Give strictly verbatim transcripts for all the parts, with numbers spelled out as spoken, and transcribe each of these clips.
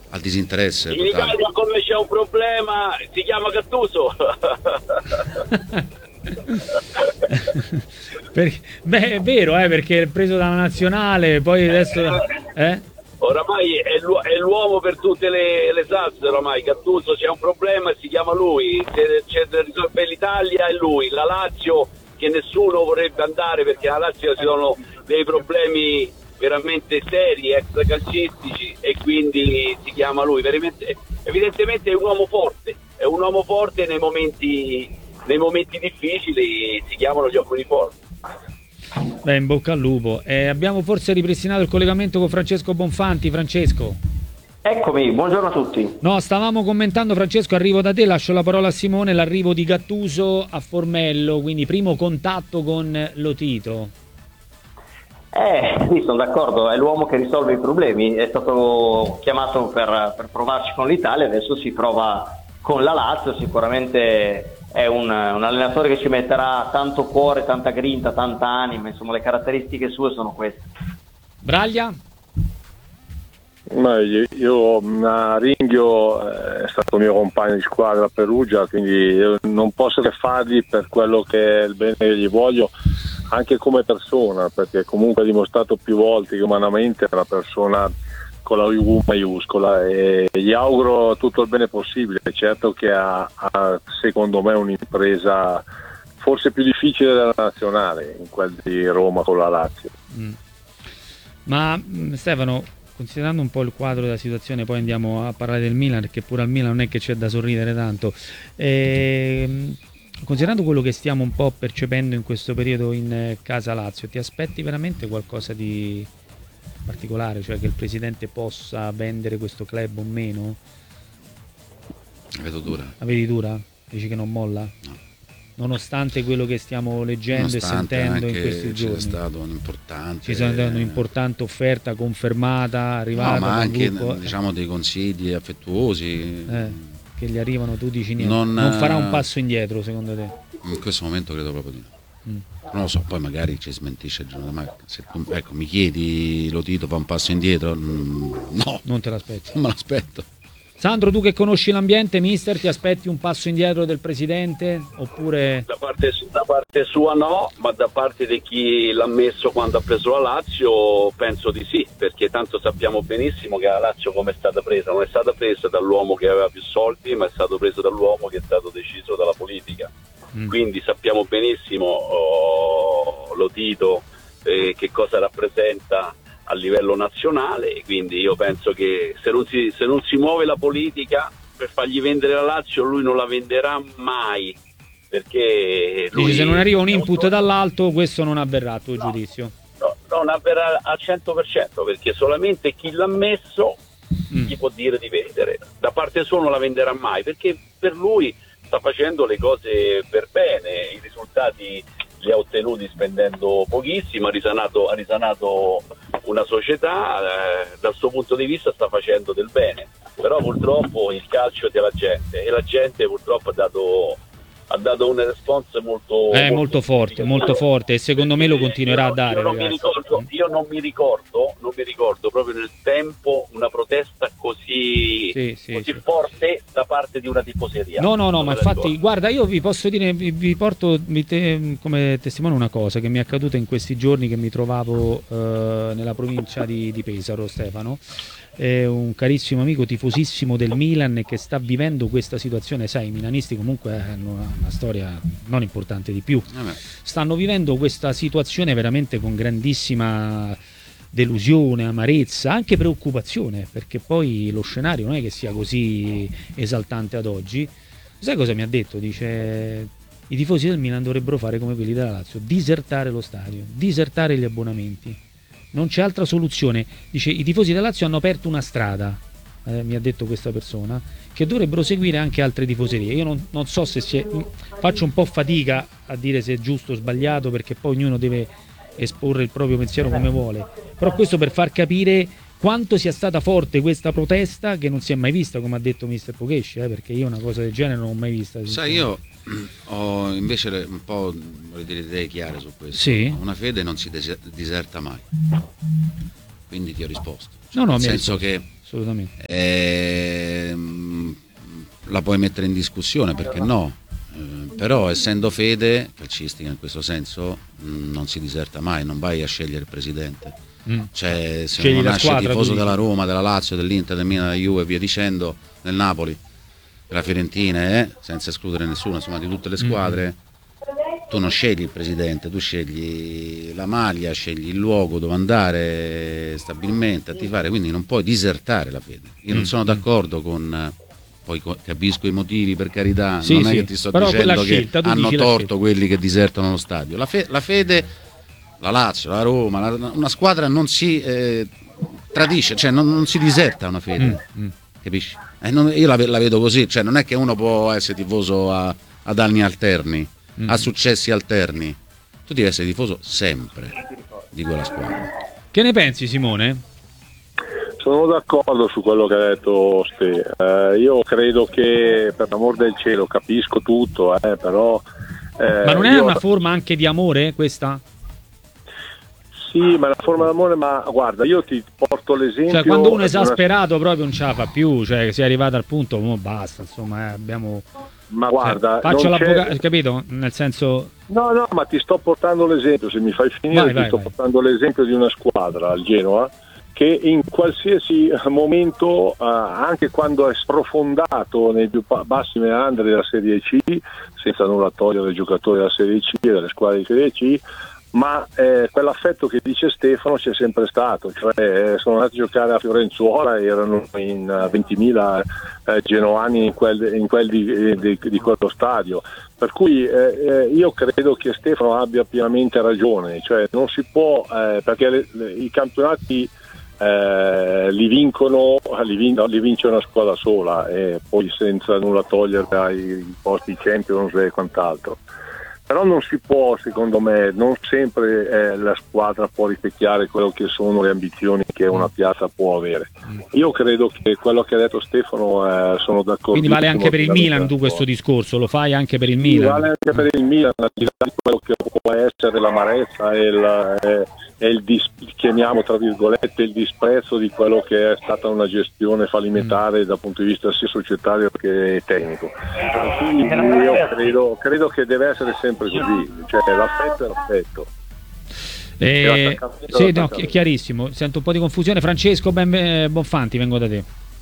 al disinteresse in totale. Italia come c'è un problema si chiama Gattuso. Perché, beh, è vero, eh, perché è preso dalla nazionale, poi adesso eh? Oramai è l'uomo per tutte le, le salse, oramai Gattuso, c'è un problema e si chiama lui, c'è da risolvere l'Italia è lui, la Lazio che nessuno vorrebbe andare perché la Lazio si sono dei problemi veramente seri, extracalcistici, e quindi si chiama lui. Veramente, evidentemente è un uomo forte, è un uomo forte nei momenti, nei momenti difficili, si chiamano gli uomini forti. Beh, in bocca al lupo. Eh, abbiamo forse ripristinato il collegamento con Francesco Bonfanti. Francesco. Eccomi, buongiorno a tutti. No, stavamo commentando, Francesco, arrivo da te, lascio la parola a Simone, l'arrivo di Gattuso a Formello, quindi primo contatto con Lotito. Eh, sì, sono d'accordo, è l'uomo che risolve i problemi, è stato chiamato per, per provarci con l'Italia, adesso si prova con la Lazio, sicuramente è un, un allenatore che ci metterà tanto cuore, tanta grinta, tanta anima, insomma le caratteristiche sue sono queste. Braglia? Ma io, io Ringhio è stato mio compagno di squadra a Perugia, quindi io non posso che fargli per quello che è il bene che gli voglio, anche come persona, perché comunque ha dimostrato più volte che umanamente è una persona con la U maiuscola, e gli auguro tutto il bene possibile. Certo che ha, ha secondo me un'impresa forse più difficile della nazionale, in quel di Roma con la Lazio. Mm. Ma Stefano, considerando un po' il quadro della situazione, poi andiamo a parlare del Milan, perché pure al Milan non è che c'è da sorridere tanto. E, considerando quello che stiamo un po' percependo in questo periodo in casa Lazio, ti aspetti veramente qualcosa di particolare, cioè che il presidente possa vendere questo club o meno? La vedo dura. La vedi dura? Dici che non molla? No. Nonostante quello che stiamo leggendo Nonostante e sentendo in questi c'è giorni, c'è stata un'importante ci sono stata un'importante offerta confermata, arrivata, no, ma anche gruppo, diciamo dei consigli affettuosi eh, che gli arrivano. Tu dici niente, non, non farà un passo indietro secondo te? In questo momento credo proprio di no. Mm. Non lo so, poi magari ci smentisce il giorno, ma se tu ecco, mi chiedi Lotito fa un passo indietro, mm, no, non te l'aspetti. Non me l'aspetto. Sandro, tu che conosci l'ambiente, mister, ti aspetti un passo indietro del presidente oppure? Da parte, da parte sua no, ma da parte di chi l'ha messo quando ha preso la Lazio penso di sì, perché tanto sappiamo benissimo che la Lazio come è stata presa, non è stata presa dall'uomo che aveva più soldi, ma è stato preso dall'uomo che è stato deciso dalla politica. Mm. Quindi sappiamo benissimo oh, Lotito eh, che cosa rappresenta a livello nazionale, quindi io penso che se non si, se non si muove la politica per fargli vendere la Lazio, lui non la venderà mai, perché lui se non arriva un input un... dall'alto questo non avverrà a tuo no, giudizio? No, non avverrà al cento per cento, perché solamente chi l'ha messo mm. gli può dire di vendere. Da parte sua non la venderà mai, perché per lui sta facendo le cose per bene, i risultati li ha ottenuti spendendo pochissimo, ha risanato, ha risanato una società, eh, dal suo punto di vista sta facendo del bene, però purtroppo il calcio è della gente e la gente purtroppo ha dato, ha dato una response molto, eh, molto, molto forte, molto forte, e secondo me lo continuerà io, a dare. Io non, mi ricordo, io non mi ricordo, non mi ricordo proprio nel tempo una protesta così, sì, sì, così sì. forte da parte di una tifoseria. No, no, no, ma infatti, ricordo. Guarda, io vi posso dire, vi, vi porto vi te, come testimone una cosa che mi è accaduta in questi giorni, che mi trovavo eh, nella provincia di, di Pesaro, Stefano. È un carissimo amico tifosissimo del Milan che sta vivendo questa situazione. Sai, i milanisti comunque hanno una, una storia non importante di più, stanno vivendo questa situazione veramente con grandissima delusione, amarezza, anche preoccupazione, perché poi lo scenario non è che sia così esaltante ad oggi. Sai cosa mi ha detto? Dice: i tifosi del Milan dovrebbero fare come quelli della Lazio, disertare lo stadio, disertare gli abbonamenti. Non c'è altra soluzione. Dice: i tifosi della Lazio hanno aperto una strada, eh, mi ha detto questa persona, che dovrebbero seguire anche altre tifoserie. Io non, non so se si è, faccio un po' fatica a dire se è giusto o sbagliato, perché poi ognuno deve esporre il proprio pensiero come vuole, però questo per far capire quanto sia stata forte questa protesta, che non si è mai vista, come ha detto mister Pocesci, eh, perché io una cosa del genere non l'ho mai vista. Sai, io ho invece un po' delle idee chiare su questo. Sì? Una fede non si diserta mai, quindi ti ho risposto, cioè, no, no, nel mi senso risposto. che assolutamente. Eh, la puoi mettere in discussione, perché no? Eh, però essendo fede calcistica in questo senso mh, non si diserta mai, non vai a scegliere il presidente. Mm. Cioè, se Scegli non la nasce squadra, tifoso tu della dici. Roma, della Lazio, dell'Inter, del Milan, della Juve e via dicendo, del Napoli, della Fiorentina, eh, senza escludere nessuno, insomma di tutte le squadre, mm. tu non scegli il presidente, tu scegli la maglia, scegli il luogo dove andare stabilmente a tifare, quindi non puoi disertare la fede. Io non sono d'accordo con, poi capisco i motivi, per carità, sì, non sì. è che ti sto Però dicendo scelta, che hanno torto scelta. quelli che disertano lo stadio. La, fe- la fede, la Lazio, la Roma, la, una squadra non si eh, tradisce, cioè non, non si diserta una fede, mm, mm. capisci? Eh, non, io la, la vedo così, cioè non è che uno può essere tifoso a, ad anni alterni, mm. a successi alterni, tu devi essere tifoso sempre di quella squadra. Che ne pensi, Simone? Sono d'accordo su quello che ha detto Ste. Eh, io credo che, per l'amor del cielo, capisco tutto, eh, però... Eh, ma non è io... una forma anche di amore questa? Sì, ma è una forma d'amore, ma guarda, io ti porto l'esempio... Cioè, quando uno è esasperato una... proprio non ce la fa più, cioè si è arrivato al punto, oh, basta, insomma, eh, abbiamo... Ma guarda, cioè, faccio l'avvocato, c'è... capito? Nel senso... No, no, ma ti sto portando l'esempio, se mi fai finire, vai, ti vai, sto vai. portando l'esempio di una squadra, il Genoa, che in qualsiasi momento, eh, anche quando è sprofondato nei più bassi meandri della Serie C, senza nulla togliere ai giocatori della Serie C e delle squadre di Serie C, ma eh, quell'affetto che dice Stefano c'è sempre stato, cioè eh, sono andati a giocare a Fiorenzuola e erano in uh, ventimila eh, genoani in quel, in quel di, di, di quello stadio, per cui eh, eh, io credo che Stefano abbia pienamente ragione, cioè non si può, eh, perché le, le, i campionati eh, li vincono, li, vin- li vince una squadra sola e poi senza nulla togliere ai posti Champions e quant'altro. Però non si può, secondo me, non sempre eh, la squadra può rispecchiare quello che sono le ambizioni che una piazza può avere. Io credo che quello che ha detto Stefano eh, sono d'accordo. Quindi vale anche per il Milan tu questo discorso, lo fai anche per il sì, Milan? Vale anche per il Milan, al di là di quello che può essere l'amarezza e il, eh, e il dis- chiamiamo tra virgolette il disprezzo di quello che è stata una gestione fallimentare mm. dal punto di vista sia societario che tecnico. Quindi io credo, credo che deve essere sempre così, cioè l'affetto è l'affetto. Eh, sì, no, è chiarissimo, sento un po' di confusione. Francesco ben, Bonfanti, vengo da te.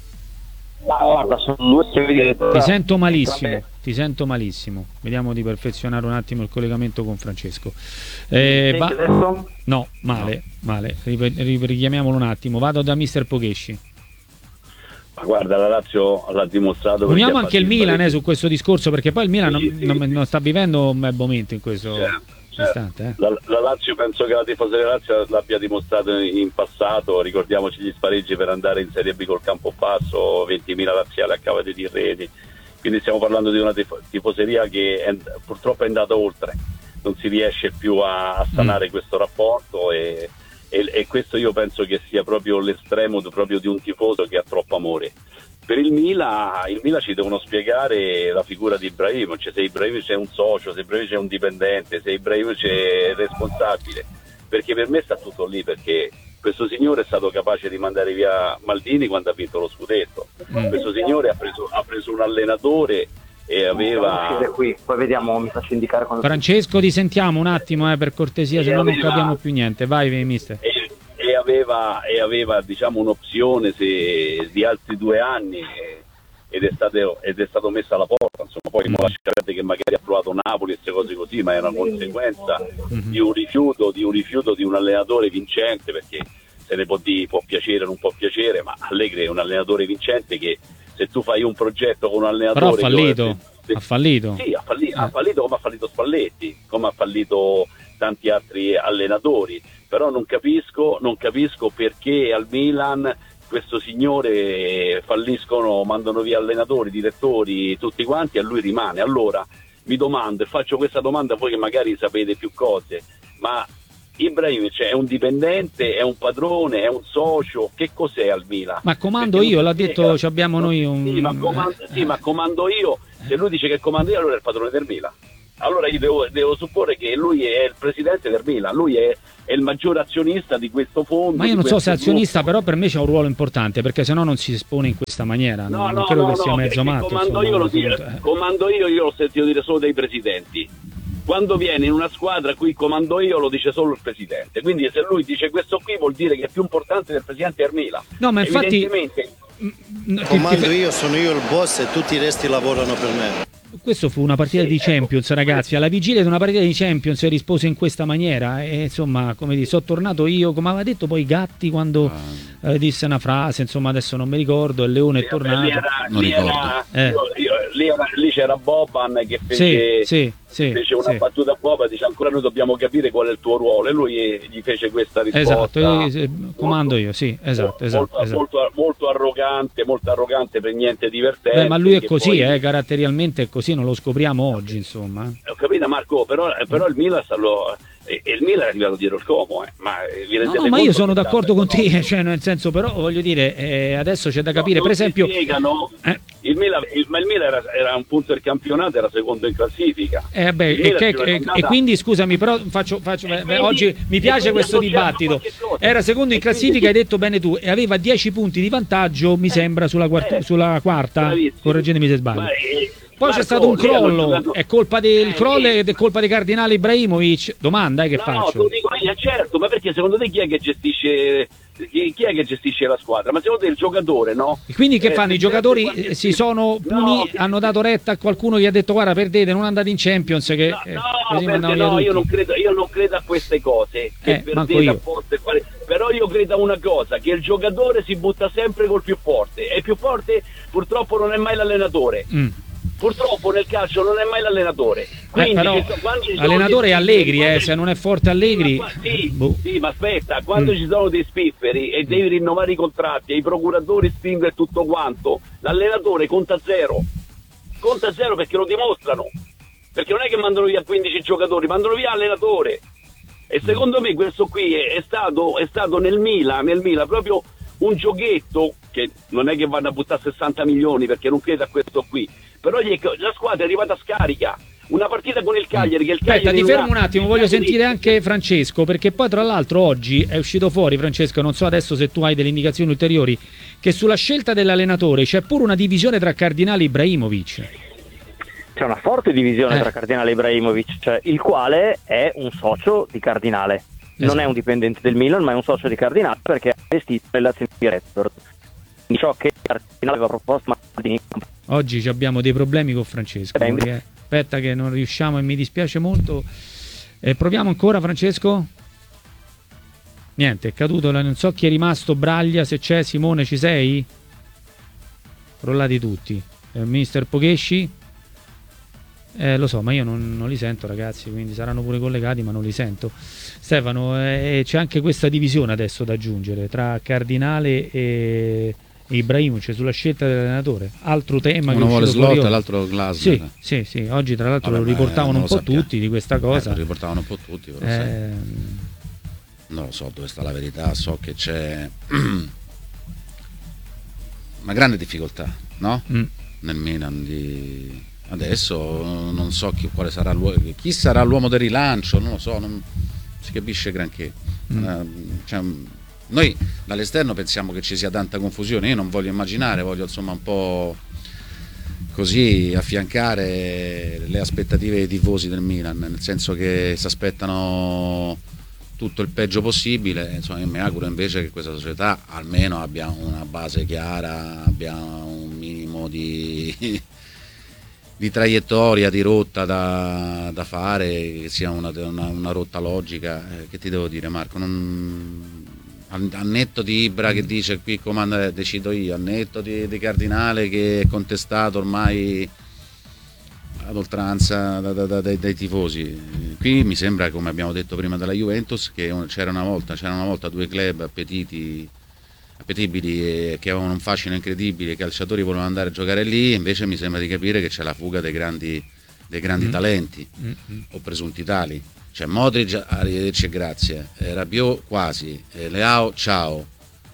Ma guarda, sono due ti sento malissimo, ti sento malissimo. Vediamo di perfezionare un attimo il collegamento con Francesco. Eh, va... No, male, male. Richiamiamolo un attimo. Vado da mister Poghesci. Ma guarda, la Lazio l'ha dimostrato. Uniamo anche il Milan eh, su questo discorso, perché poi il Milan sì, non, sì, non, sì. non sta vivendo un bel momento in questo certo, istante. Eh. La, la Lazio, penso che la tifoseria della Lazio l'abbia dimostrato in passato. Ricordiamoci gli spareggi per andare in Serie B col campo basso, ventimila laziali a cavate di reti. Quindi stiamo parlando di una tif- tifoseria che è, purtroppo è andata oltre. Non si riesce più a, a sanare mm. questo rapporto e, e, e questo io penso che sia proprio l'estremo proprio di un tifoso che ha troppo amore. Per il Milan, il Milan ci devono spiegare la figura di Ibrahimovic, cioè se Ibrahimovic è un socio, se Ibrahimovic è un dipendente, se Ibrahimovic è responsabile, perché per me sta tutto lì, perché questo signore è stato capace di mandare via Maldini quando ha vinto lo scudetto, mm. questo signore ha preso, ha preso un allenatore e aveva... Qui, poi vediamo, mi faccio indicare quando... Francesco, ti sentiamo un attimo eh, per cortesia, se no non aveva... capiamo più niente. Vai, mister. E... E aveva, e aveva diciamo un'opzione se, di altri due anni ed è, stato, ed è stato messo alla porta, insomma poi non lasciate che magari ha provato Napoli e queste cose così, ma è una conseguenza mm-hmm. di un rifiuto di un rifiuto di un allenatore vincente, perché se ne può, dire, può piacere o non può piacere, ma Allegri è un allenatore vincente che se tu fai un progetto con un allenatore... Però ha fallito, che, ha fallito. Sì, ha fallito, eh. ha fallito come ha fallito Spalletti, come ha fallito tanti altri allenatori. Però non capisco, non capisco perché al Milan questo signore falliscono, mandano via allenatori, direttori, tutti quanti, e lui rimane. Allora mi domando, e faccio questa domanda a voi che magari sapete più cose, ma Ibrahimovic è un dipendente, è un padrone, è un socio, che cos'è al Milan? Ma comando perché io, l'ha detto, ci abbiamo noi un... Sì ma, comando, sì, ma comando io, se lui dice che comando io allora è il padrone del Milan. allora io devo, devo supporre che lui è il presidente del Milan, lui è, è il maggior azionista di questo fondo. Ma io non so se è azionista, gruppo. Però per me c'è un ruolo importante, perché sennò non si espone in questa maniera. No, non, no, non credo no, che sia no, mezzo matto. Comando, insomma, io lo dire, eh. comando io, io l'ho sentito dire solo dai presidenti. Quando viene in una squadra qui comando io, lo dice solo il presidente. Quindi se lui dice questo qui vuol dire che è più importante del presidente del Milan. No, ma infatti evidentemente comando io, sono io il boss e tutti i resti lavorano per me. Questo fu una partita di Champions, ragazzi. Alla vigilia di una partita di Champions rispose in questa maniera. E insomma, come dire, sono tornato io, come aveva detto poi Gatti quando ah. eh, disse una frase, insomma, adesso non mi ricordo. Il Leone è tornato. Lì, era, non lì, ricordo. Era, Eh. io, io, lì, era, lì c'era Boban che fece, sì, sì, fece una sì. battuta a Boban, dice ancora noi dobbiamo capire qual è il tuo ruolo. E lui gli fece questa risposta. Esatto, io, comando io, sì, esatto, esatto, molto, esatto. Molto, molto arrogante, molto arrogante, per niente divertente. Beh, ma lui è che così, poi- eh, caratterialmente è così, non lo scopriamo oggi, insomma. Ho capito Marco, però, però il Milan sta lo, e, e il Milan è arrivato dietro il Como, eh. ma vi No, rendete no, ma io conto sono che d'accordo sta- con te, cioè nel senso, però voglio dire, eh, adesso c'è da capire, No, per non si esempio, spiegano, eh. il Milan, il, ma il Milan era, era un punto del campionato, era secondo in classifica. Eh, beh, Il e, Milan che- ci era e- andata- e quindi scusami, però faccio, faccio E beh, quindi- oggi mi e piace quindi questo associamo dibattito. qualche cosa. Era secondo in E quindi- classifica, hai detto bene tu, e aveva dieci punti di vantaggio, mi sembra, sulla, quarta- eh, sulla quarta, bravissimo. correggetemi se sbaglio. Ma, eh, Poi c'è Marco, stato un lì hanno crollo, giocato- è colpa del Eh, crollo sì. ed è colpa di Cardinale Ibrahimovic. Domanda, eh, che No, faccio? no, tu dico io, certo, ma perché secondo te chi è che gestisce chi, chi è che gestisce la squadra? Ma secondo te il giocatore, no? E quindi che Eh, fanno? I se giocatori certi quanti- eh, si sono puni, No, che- hanno dato retta a qualcuno che ha detto guarda perdete, non andate in Champions che No, eh, no, così perché mandano via no, tutti. io non credo, io non credo a queste cose. Che Eh, manco perdete io. a forza e fare- Però io credo a una cosa, che il giocatore si butta sempre col più forte. E il più forte purtroppo non è mai l'allenatore. Mm. Purtroppo nel calcio non è mai l'allenatore. Eh, Quindi però ci sono- quando ci sono allenatore dei è Allegri, spifferi, eh, se non è forte Allegri, Ma- sì, boh. sì, ma aspetta, quando Mm. ci sono dei spifferi e devi rinnovare i contratti e i procuratori spingono e tutto quanto, l'allenatore conta zero. Conta zero perché lo dimostrano. Perché non è che mandano via quindici giocatori, mandano via l'allenatore. E secondo me questo qui è, è, stato, è stato nel Milan, nel Milan proprio un giochetto che non è che vanno a buttare sessanta milioni perché non credo a questo qui, però gli è- la squadra è arrivata a scarica. Una partita con il Cagliari che il Aspetta, Cagliari ti non fermo ha- un attimo, voglio sentire anche Francesco, perché poi tra l'altro oggi è uscito fuori, Francesco, non so adesso se tu hai delle indicazioni ulteriori, che sulla scelta dell'allenatore c'è pure una divisione tra Cardinale e Ibrahimovic. C'è una forte divisione Eh. tra Cardinale e Ibrahimovic, cioè, il quale è un socio di Cardinale. Non Esatto. è un dipendente del Milan, ma è un socio di Cardinale perché ha gestito relazioni dirette. Di ciò che Cardinale aveva proposto Maldini. Oggi ci abbiamo dei problemi con Francesco. Eh, perché- aspetta che non riusciamo e mi dispiace molto. Eh, proviamo ancora, Francesco? Niente, è caduto, la- non so chi è rimasto, Braglia, se c'è, Simone, ci sei? Crollati tutti. Eh, Mister Poghesci? Eh, lo so, ma io non, non li sento, ragazzi, quindi saranno pure collegati, ma non li sento. Stefano, eh, c'è anche questa divisione adesso da aggiungere tra Cardinale e Ibrahimovic sulla scelta dell'allenatore. Altro tema che Uno è vuole uscito fuori slot e oggi. l'altro Glasner. Sì, sì, sì, oggi tra l'altro Vabbè, lo ma, riportavano eh, non un lo po' sappiamo. tutti di questa Eh, cosa. lo riportavano un po' tutti, però sai. Eh, Non lo so dove sta la verità, so che c'è una grande difficoltà, no? mm. Nel Milan di... adesso non so chi, quale sarà l'uomo, chi sarà l'uomo del rilancio, non lo so, non si capisce granché. Mm. Eh, cioè, noi dall'esterno pensiamo che ci sia tanta confusione, io non voglio immaginare, voglio insomma un po' così affiancare le aspettative dei tifosi del Milan, nel senso che si aspettano tutto il peggio possibile. Insomma, io mi auguro invece che questa società almeno abbia una base chiara, abbia un minimo di, di traiettoria, di rotta da, da fare, che sia una, una, una rotta logica. Eh, che ti devo dire, Marco? Non, al, al netto di Ibra che dice qui comanda, decido io, al netto di, di Cardinale che è contestato ormai ad oltranza da, da, da, dai, dai tifosi. Qui mi sembra, come abbiamo detto prima della Juventus, che c'era una volta, c'erano una volta due club appetiti, appetibili e che avevano un fascino incredibile, i calciatori volevano andare a giocare lì, invece mi sembra di capire che c'è la fuga dei grandi, dei grandi mm. talenti mm. o presunti tali. Cioè Modric, arrivederci e grazie, eh, Rabiot quasi, eh, Leao ciao,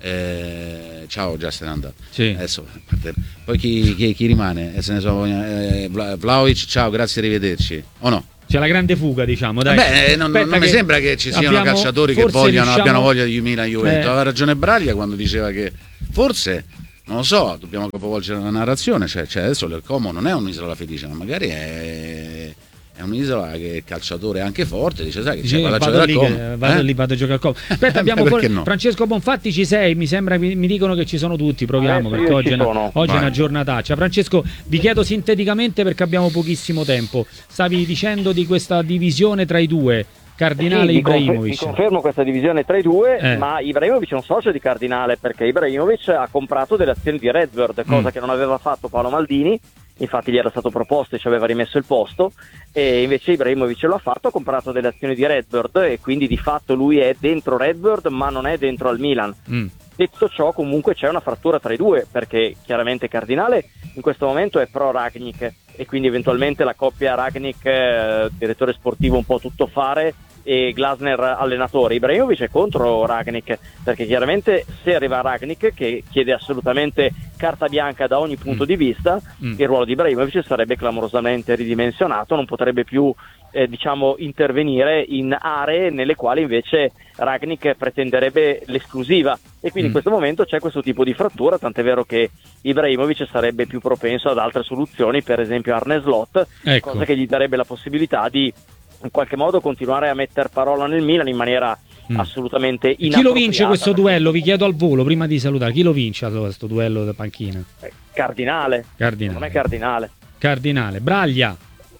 Eh, ciao, già se n'è andato. Sì. Adesso, poi chi, chi, chi rimane? Eh, se ne so, eh, Vlahovic, ciao, grazie, arrivederci. O no? C'è la grande fuga, diciamo. Dai. Beh, non, non mi sembra che ci siano abbiamo, calciatori che vogliano, riusciamo... abbiano voglia di Milan Juventus. Eh. Aveva ragione Braglia quando diceva che forse, non lo so, dobbiamo capovolgere la narrazione. Cioè, cioè adesso il Como non è un'isola felice, ma magari è, è un'isola che il calciatore è anche forte. Dice, sai che Dice, c'è, vado, vado, a lì, Como. che, vado eh? lì, vado a giocare al Como. Aspetta, abbiamo for... no? Francesco Bonfatti, ci sei? Mi sembra, mi, mi dicono che ci sono tutti. Proviamo, Adesso perché oggi, è una, oggi è una Vai. giornataccia. Francesco, vi chiedo sinteticamente perché abbiamo pochissimo tempo. Stavi dicendo di questa divisione tra i due, Cardinale sì, e vi confer- Ibrahimovic. vi confermo questa divisione tra i due, Eh. ma Ibrahimovic è un socio di Cardinale, perché Ibrahimovic ha comprato delle azioni di Redbird, cosa Mm. che non aveva fatto Paolo Maldini. Infatti gli era stato proposto e ci aveva rimesso il posto, e invece Ibrahimovic lo ha fatto, ha comprato delle azioni di Redbird e quindi di fatto lui è dentro Redbird ma non è dentro al Milan. Mm. Detto ciò, comunque c'è una frattura tra i due, perché chiaramente Cardinale in questo momento è pro Ragnik e quindi eventualmente la coppia Ragnik, eh, direttore sportivo un po' tuttofare, e Glasner allenatore. Ibrahimovic è contro Ragnik, perché chiaramente se arriva Ragnik, che chiede assolutamente carta bianca da ogni punto Mm. di vista, Mm. il ruolo di Ibrahimovic sarebbe clamorosamente ridimensionato, non potrebbe più eh, diciamo intervenire in aree nelle quali invece Ragnik pretenderebbe l'esclusiva, e quindi Mm. in questo momento c'è questo tipo di frattura, tant'è vero che Ibrahimovic sarebbe più propenso ad altre soluzioni, per esempio Arne Slot, Ecco. cosa che gli darebbe la possibilità di in qualche modo continuare a metter parola nel Milan in maniera Mm. assolutamente Chi inappropriata. lo vince questo duello? Vi chiedo al volo prima di salutare. Chi lo vince allora, questo duello da panchina? Eh, Cardinale. Cardinale. Non è Cardinale. Cardinale. Braglia.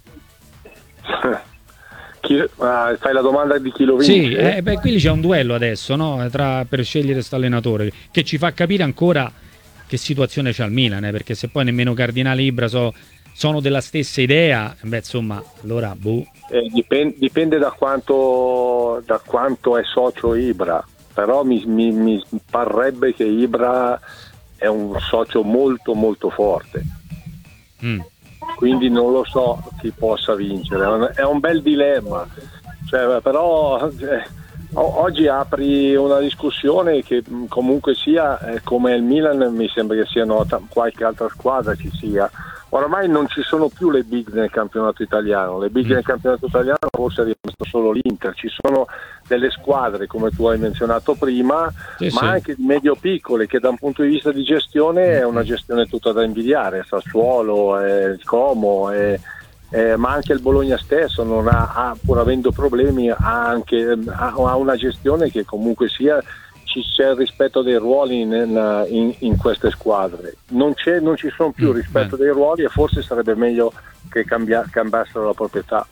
Chi, ah, fai la domanda di chi lo vince? Sì, eh, beh, qui c'è un duello adesso, no? Tra, per scegliere questo allenatore, che ci fa capire ancora che situazione c'ha il Milan, eh, perché se poi nemmeno Cardinale e Ibra so, sono della stessa idea, beh, insomma, allora boh. Eh, dipende, dipende da quanto, da quanto è socio Ibra, però mi, mi, mi parrebbe che Ibra è un socio molto molto forte, Mm. quindi non lo so chi possa vincere, è un, è un bel dilemma, cioè, però eh, o- oggi apri una discussione che mh, comunque sia, eh, come il Milan mi sembra che siano t- qualche altra squadra ci sia. Oramai non ci sono più le big nel campionato italiano, le big nel campionato italiano forse è rimasto solo l'Inter, ci sono delle squadre come tu hai menzionato prima, Sì, ma sì. anche medio-piccole che da un punto di vista di gestione è una gestione tutta da invidiare, Sassuolo, eh, il Como, eh, eh, ma anche il Bologna stesso non ha, ha, pur avendo problemi, ha anche ha, ha una gestione che comunque sia ci c'è il rispetto dei ruoli in, in, in queste squadre, non, c'è, non ci sono più Mm, rispetto beh. dei ruoli e forse sarebbe meglio che cambia, cambiassero la proprietà.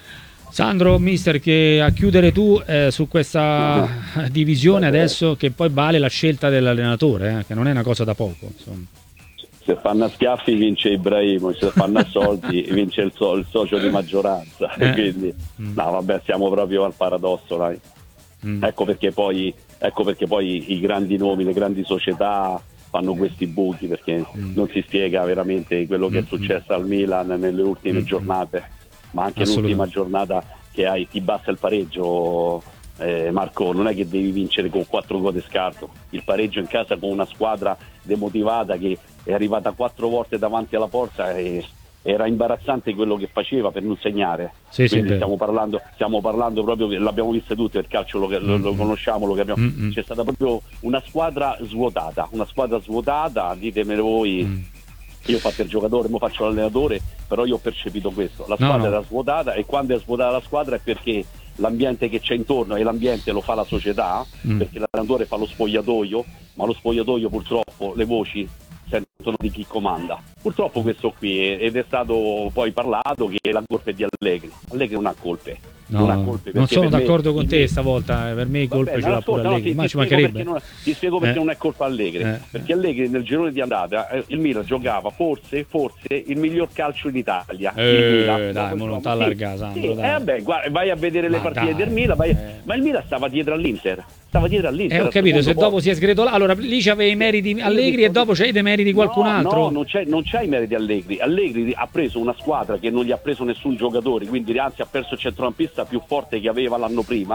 Sandro, mister, che a chiudere tu eh, su questa divisione adesso, che poi vale la scelta dell'allenatore, eh, che non è una cosa da poco, insomma. Se fanno a schiaffi vince Ibrahimovic, se fanno a soldi vince il, so- il socio di maggioranza. Eh. Quindi Mm. no, vabbè, siamo proprio al paradosso, dai. Mm. Ecco perché poi ecco perché poi i grandi nomi, le grandi società fanno questi buchi, perché Mm. non si spiega veramente quello che è Mm. successo al Milan nelle ultime Mm. giornate, ma anche Assolutamente. l'ultima giornata che hai, ti basta il pareggio, eh, Marco, non è che devi vincere con quattro gol di scarto, il pareggio in casa con una squadra demotivata che è arrivata quattro volte davanti alla porta e era imbarazzante quello che faceva per non segnare. Sì, sì, Quindi è vero. stiamo parlando, stiamo parlando proprio, che l'abbiamo visto tutti, il calcio lo, lo, lo Mm. conosciamo, lo capiamo. Mm-mm. C'è stata proprio una squadra svuotata, una squadra svuotata, ditemelo voi. Mm. Io ho fatto il giocatore, mo faccio l'allenatore, però io ho percepito questo, la No, squadra no. era svuotata, e quando è svuotata la squadra è perché l'ambiente che c'è intorno, e l'ambiente lo fa la società, Mm. perché l'allenatore fa lo spogliatoio, ma lo spogliatoio purtroppo le voci sentono di chi comanda. Purtroppo questo qui è- ed è stato poi parlato che la colpa è di Allegri. Allegri non ha colpe. No, non ha no. colpe, Non perché sono per me- d'accordo con te stavolta, per me il Vabbè, colpo ce ma l'ha pure ascolta, no, Allegri, ti- ma ti ci spiego mancherebbe. perché non- Ti spiego perché Eh. non è colpa Allegri, Eh. perché Allegri nel girone di andata eh, il Milan giocava forse forse il miglior calcio in Italia. Eh, Il Milan, dai, dopo mo non il- t'allarga, sì, Sandro, sì, dai. eh, vabbè, guarda, vai a vedere le Ma partite dai, del Milan, vai- eh. ma il Milan stava dietro all'Inter, stava dietro all'Inter. Eh, ho al capito, se secondo dopo posto. si è sgretolato, allora lì c'aveva i meriti Allegri e dopo c'hai dei meriti qualcun No, altro? No, non c'è, non c'è i meriti Allegri. Allegri ha preso una squadra che non gli ha preso nessun giocatore, quindi anzi ha perso il centrocampista più forte che aveva l'anno prima,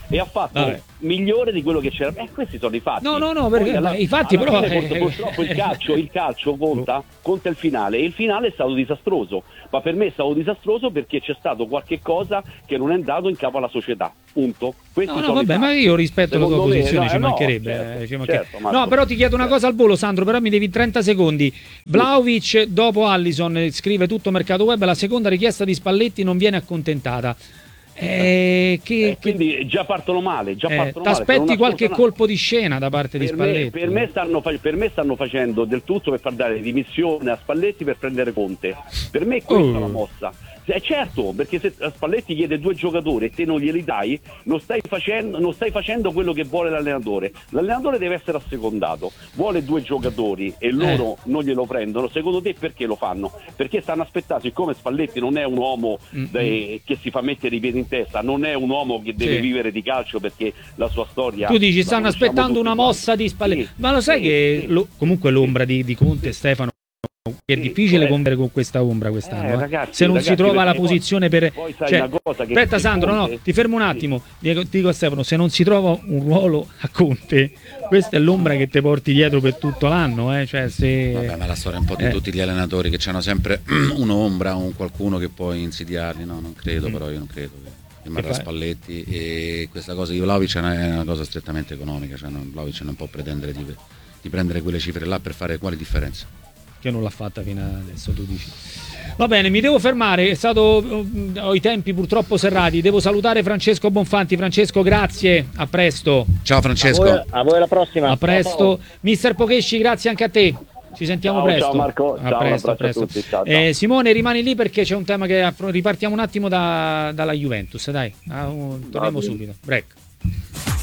e ha fatto Vabbè. migliore di quello che c'era. Eh, questi sono i fatti. No, no, no, perché Poi alla- i fatti alla però fine, eh, purtroppo il calcio, il calcio conta, conta il finale, e il finale è stato disastroso, ma per me è stato disastroso perché c'è stato qualche cosa che non è andato in capo alla società. Punto. Questi No, no, sono i vabbè, ma fatti. io rispetto la tua Secondo me, posizione, no, ci eh, no, mancherebbe. certo, eh, ci mancherebbe. certo, Marco. No, però ti chiedo una cosa al volo, Sandro, però mi devi trenta secondi. Vlahovic dopo Allison eh, scrive tutto mercato web, la seconda richiesta di Spalletti non viene accontentata. Eh, che, Eh, quindi già partono male, già eh, partono male. t'aspetti Per una qualche scorta- colpo di scena da parte di Per me, Spalletti? per, me stanno fa- per me stanno facendo del tutto per far dare dimissione a Spalletti per prendere Conte. Per me questa è la Oh. mossa. Eh, certo, perché se Spalletti chiede due giocatori e te non glieli dai, non stai facendo, non stai facendo quello che vuole l'allenatore. L'allenatore deve essere assecondato. Vuole due giocatori e loro non glielo prendono. Secondo te perché lo fanno? Perché stanno aspettando, siccome Spalletti non è un uomo Mm-mm. eh, che si fa mettere i piedi in testa, non è un uomo che deve Sì. vivere di calcio perché la sua storia. Tu dici la stanno conosciamo aspettando tutti una quanti. mossa di Spalletti, Sì, ma lo sai sì, che sì. lo- comunque l'ombra di, di Conte, Stefano, è Sì, difficile eh. convivere con questa ombra quest'anno, Eh, eh. ragazzi, se non ragazzi, si trova la perché poi- posizione per poi sai cioè, una cosa che- aspetta che Sandro, no, Conte- ti fermo un Sì. attimo, dico, dico a Stefano, se non si trova un ruolo a Conte, questa è l'ombra che ti porti dietro per tutto l'anno, eh. Cioè, se... Vabbè, ma la storia è un po' di Eh. tutti gli allenatori che hanno sempre un'ombra, un qualcuno che può insidiarli. No, non credo, Mm. però io non credo che rimarrà Che fa- Spalletti. E questa cosa di Vlahovic è una, è una cosa strettamente economica, cioè non, Vlahovic non può pretendere di, di prendere quelle cifre là per fare quale differenza. che non l'ha fatta fino adesso, tu dici. Va bene, mi devo fermare, è stato, ho i tempi purtroppo serrati, devo salutare Francesco Bonfanti. Francesco, grazie, a presto. Ciao Francesco. A voi, a voi alla prossima. A presto. Mister Pokesci, grazie anche a te. Ci sentiamo Ciao, presto. ciao Marco. A Ciao, un presto, a abbraccio a presto. tutti. Ciao, ciao. Eh, Simone, rimani lì perché c'è un tema che affron- ripartiamo un attimo da- dalla Juventus, dai. Ah, un- torniamo bene. subito. Break.